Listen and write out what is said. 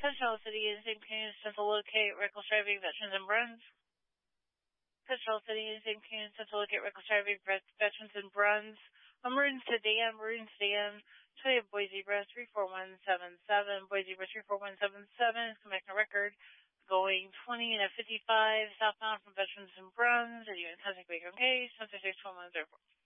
Central City is in Kingston to locate reckless driving veterans and Bruns. Central City is in Kingston to locate reckless driving veterans and Bruns. Maroon sedan, 20 Boise Bus 34177, Boise Bus 34177 is collecting a record going 20 and a 55 southbound from Veterans and Bruns. Are you in contact with case? 166 1104.